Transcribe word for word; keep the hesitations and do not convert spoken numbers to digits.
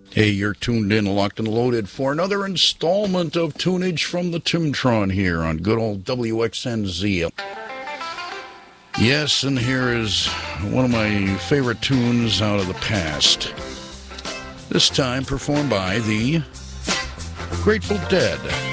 Hey, you're tuned in, locked and loaded for another installment of Tunage from the Timtron here on good old W X N Z. Yes, and here is one of my favorite tunes out of the past. This time performed by the Grateful Dead.